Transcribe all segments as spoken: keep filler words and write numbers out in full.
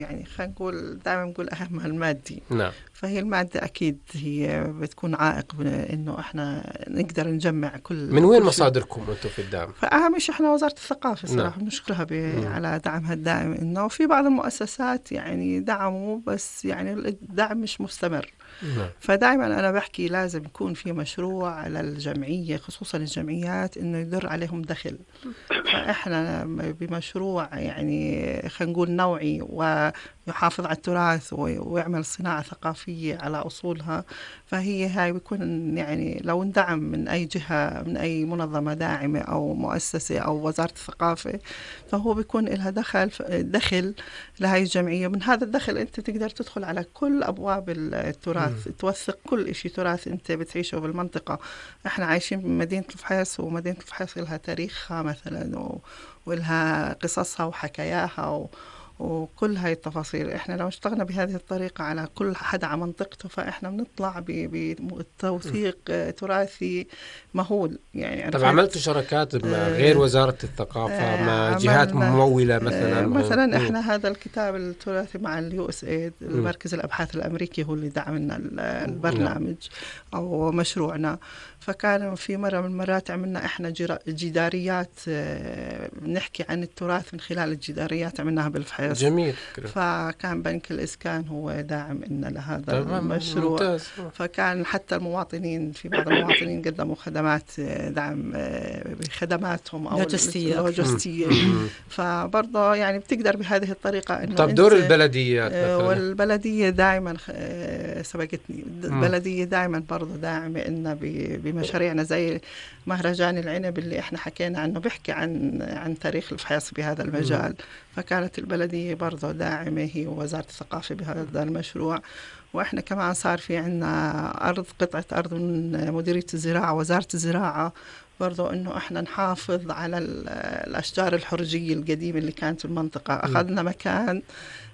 يعني خلينا نقول دائما نقول أهمها المادي. نعم. فهي المادة أكيد هي بتكون عائق إنه إحنا نقدر نجمع كل. من وين كل مصادركم أنتم في الدعم؟ فأهم شيء إحنا وزارة الثقافة صراحة نعم. نشكرها على دعمها الدائم، إنه في بعض المؤسسات يعني دعموا بس يعني الدعم مش مستمر. نعم. فدائما أنا بحكي لازم يكون في مشروع على الجمعية خصوصا الجمعيات إنه يدر عليهم دخل. فإحنا بمشروع يعني خلينا نقول نوعي ويحافظ على التراث ويعمل صناعة ثقافية على أصولها، فهي هاي بيكون يعني لو ندعم من أي جهة من أي منظمة داعمة أو مؤسسة أو وزارة الثقافة، فهو بيكون لها دخل دخل لهاي الجمعية. من هذا الدخل أنت تقدر تدخل على كل أبواب التراث، م. توثق كل إشي تراث أنت بتعيشه بالمنطقة. إحنا عايشين بمدينة الفحيص، ومدينة الفحيص لها تاريخها مثلا ولها قصصها وحكاياها و... وكل هاي التفاصيل. إحنا لو اشتغلنا بهذه الطريقة على كل حدا على منطقته، فإحنا بنطلع بتوثيق تراثي مهول. يعني طب عملتوا شراكات مع غير وزارة الثقافة مع جهات ممولة مثلا؟ مثلا إحنا هذا الكتاب التراثي مع اليو اس ايد، المركز الأبحاث الأمريكي هو اللي دعم لنا البرنامج أو مشروعنا. فكان في مرة من المرات عملنا إحنا جداريات نحكي عن التراث من خلال الجداريات عملناها بالفحيص. جميل. فكان بنك الإسكان هو داعم إننا لهذا المشروع. ممتاز. فكان حتى المواطنين في بعض المواطنين قدموا خدمات دعم بخدماتهم أو اللوجستية. فبرضه يعني بتقدر بهذه الطريقة إنه. طب دور البلديات مثلا؟ والبلدية دائما سبقتني. البلدية دائما برضه داعمة إننا بمشاريعنا زي مهرجان العنب اللي احنا حكينا عنه، بيحكي عن عن تاريخ الفحيص بهذا المجال. فكانت البلدية برضه داعمة هي ووزارة الثقافة بهذا المشروع. واحنا كمان صار في عنا أرض قطعة أرض من مديرية الزراعة وزارة الزراعة برضو إنه إحنا نحافظ على الأشجار الحرجية القديمة اللي كانت في المنطقة. أخذنا مكان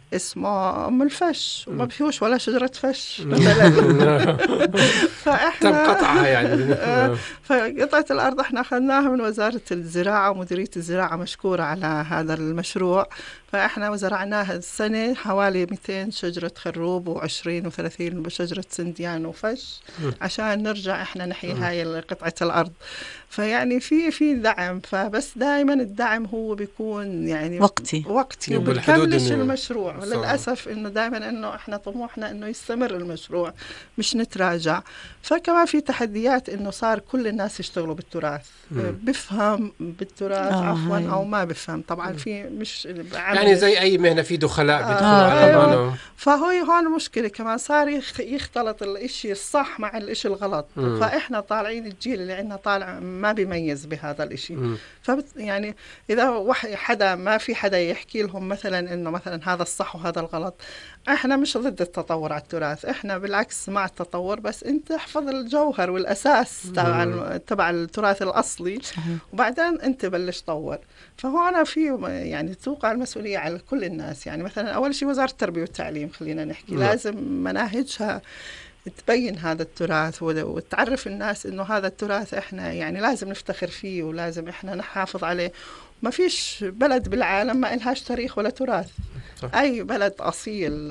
اسمه أم الفش وما فيهوش ولا شجرة فش مثلا. فإحنا تم قطعها يعني. فقطعة الأرض إحنا أخذناها من وزارة الزراعة ومديرية الزراعة مشكورة على هذا المشروع. فإحنا وزرعناها السنة حوالي مئتين شجرة خروب وعشرين وثلاثين شجرة سنديان وفش عشان نرجع إحنا نحيي هاي قطعة الأرض. فيعني في في دعم، فبس دائما الدعم هو بيكون يعني وقتي وقتي وبكملش المشروع. للأسف إنه دائما إنه إحنا طموحنا إنه يستمر المشروع مش نتراجع. فكمان في تحديات إنه صار كل الناس يشتغلوا بالتراث، بفهم بالتراث آه عفوا هاي. أو ما بفهم طبعا. في مش يعني زي أي مهنة في دخلاء آه بيدخلوا على أيوة. فهو هون مشكلة كمان صار يختلط الإشي الصح مع الإشي الغلط. م. فإحنا طالعين الجيل اللي عندنا طالع ما بيميز بهذا الإشي. فبت يعني إذا واحد حدا ما في حدا يحكي لهم مثلا إنه مثلا هذا الصح وهذا الغلط. إحنا مش ضد التطور على التراث، إحنا بالعكس مع التطور، بس أنت احفظ الجوهر والأساس تبع تبع التراث الأصلي. صحيح. وبعدين أنت بلش طور. فهو أنا في يعني توقع المسؤولية على كل الناس. يعني مثلا أول شيء وزارة التربية والتعليم خلينا نحكي م. لازم مناهجها تبين هذا التراث وتعرف الناس إنه هذا التراث إحنا يعني لازم نفتخر فيه ولازم إحنا نحافظ عليه. ما فيش بلد بالعالم ما إلهاش تاريخ ولا تراث. صح. أي بلد أصيل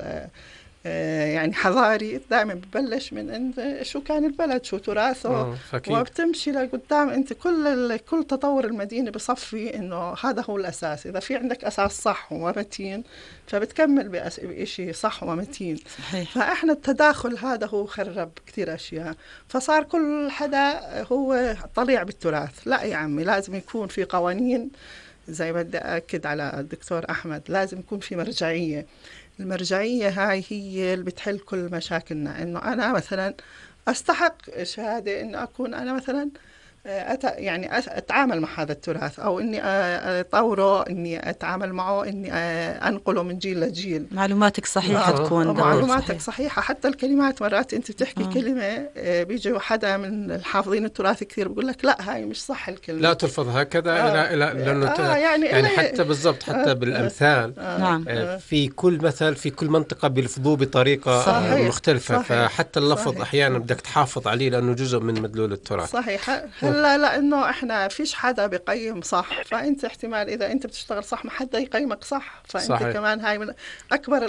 يعني حضاري دائما ببلش من انت شو كان البلد شو تراثه وبتمشي لقدام. انت كل كل تطور المدينه بصفي انه هذا هو الاساس. اذا في عندك اساس صح ومتين فبتكمل بشيء صح ومتين. صحيح. فاحنا التداخل هذا هو خرب كثير اشياء. فصار كل حدا هو طليع بالتراث. لا يا عمي لازم يكون في قوانين. زي ما بدي أكد على الدكتور أحمد لازم يكون في مرجعية. المرجعية هاي هي اللي بتحل كل مشاكلنا. إنه أنا مثلا أستحق شهادة إنه أكون أنا مثلا أت يعني أتعامل مع هذا التراث أو إني أطوره إني أتعامل معه إني أنقله من جيل لجيل. معلوماتك صحيحة آه. تكون معلوماتك صحيح. صحيحة. حتى الكلمات مرات أنت بتحكي آه. كلمة بيجي حدا من الحافظين التراث كثير بيقول لك لا هاي مش صح الكلمة لا تلفظ هكذا. آه. لا لا لأنه آه. يعني, يعني حتى بالضبط حتى آه. بالأمثال آه. نعم. آه. في كل مثل في كل منطقة بيلفظوه بطريقة صحيح. مختلفة. صحيح. فحتى اللفظ صحيح. أحيانا بدك تحافظ عليه لأنه جزء من مدلول التراث. صحيح. هلا لأنه إحنا فيش حدا بيقيم صح. فأنت احتمال إذا أنت بتشتغل صح ما حدا يقيمك صح. فأنت صحيح. كمان هاي من أكبر